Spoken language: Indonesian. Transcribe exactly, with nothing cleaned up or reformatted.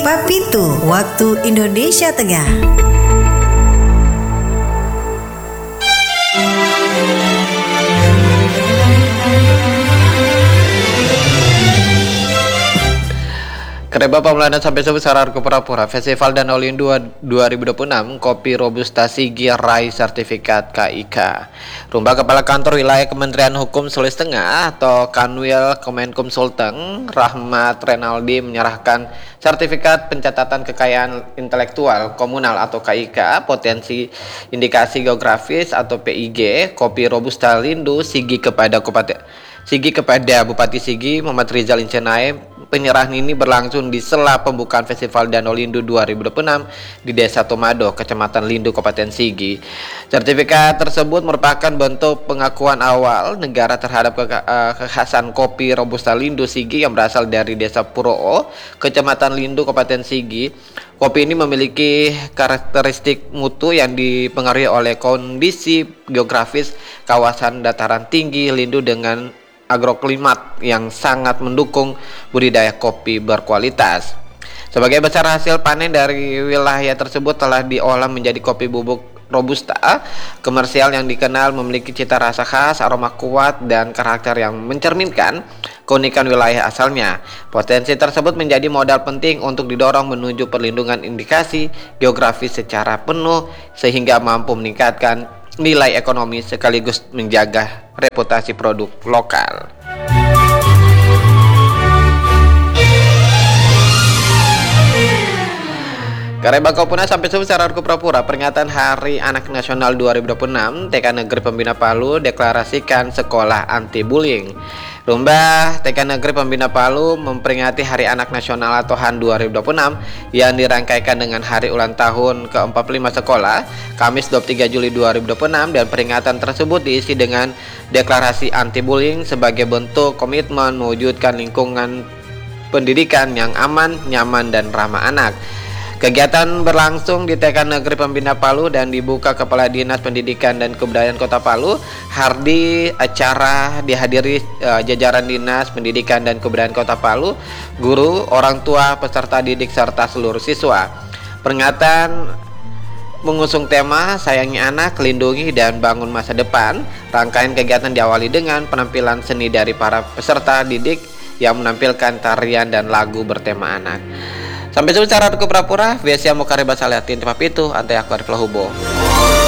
Tepat Pintu waktu Indonesia Tengah. Kereba pemulanan sampai sebesar ke pura-pura Festival Danau Lindu dua ribu dua puluh enam Kopi Robusta Sigi raih sertifikat K I K. Rumba Kepala Kantor Wilayah Kementerian Hukum Sulawesi Tengah atau Kanwil Kemenkum Sulteng Rahmat Renaldi menyerahkan sertifikat pencatatan kekayaan intelektual komunal atau K I K potensi indikasi geografis atau P I G Kopi Robusta Lindu Sigi kepada Kabupaten Sigi kepada Bupati Sigi Muhammad Rizal Incenai. Penyerahan ini berlangsung di sela pembukaan Festival Danau Lindu dua ribu dua puluh enam di Desa Tomado, Kecamatan Lindu, Kabupaten Sigi. Sertifikat tersebut merupakan bentuk pengakuan awal negara terhadap ke- uh, kekhasan kopi Robusta Lindu Sigi yang berasal dari Desa Puroo, Kecamatan Lindu, Kabupaten Sigi. Kopi ini memiliki karakteristik mutu yang dipengaruhi oleh kondisi geografis kawasan dataran tinggi Lindu dengan agroklimat yang sangat mendukung budidaya kopi berkualitas. Sebagai besar hasil panen dari wilayah tersebut telah diolah menjadi kopi bubuk Robusta komersial yang dikenal memiliki cita rasa khas, aroma kuat, dan karakter yang mencerminkan keunikan wilayah asalnya. Potensi tersebut menjadi modal penting untuk didorong menuju perlindungan indikasi geografis secara penuh sehingga mampu meningkatkan nilai ekonomi sekaligus menjaga reputasi produk lokal. Kareba Kopuna sampai sebesar Arku Pura-Pura peringatan Hari Anak Nasional dua ribu dua puluh enam T K Negeri Pembina Palu deklarasikan sekolah anti bullying. Lomba T K Negeri Pembina Palu memperingati Hari Anak Nasional atau H A N dua ribu dua puluh enam yang dirangkaikan dengan hari ulang tahun ke empat puluh lima sekolah Kamis dua puluh tiga Juli dua ribu dua puluh enam, dan peringatan tersebut diisi dengan deklarasi anti bullying sebagai bentuk komitmen mewujudkan lingkungan pendidikan yang aman, nyaman, dan ramah anak. Kegiatan berlangsung di T K Negeri Pembina Palu dan dibuka Kepala Dinas Pendidikan dan Kebudayaan Kota Palu. Hardi acara dihadiri uh, jajaran Dinas Pendidikan dan Kebudayaan Kota Palu, guru, orang tua, peserta didik, serta seluruh siswa. Peringatan mengusung tema Sayangi Anak, Lindungi dan Bangun Masa Depan. Rangkaian kegiatan diawali dengan penampilan seni dari para peserta didik yang menampilkan tarian dan lagu bertema anak. Sampai jumpa secara Pura-Pura, Via Mokareba Saliatin Tepat Itu, Ante Aku Arif Lahubo.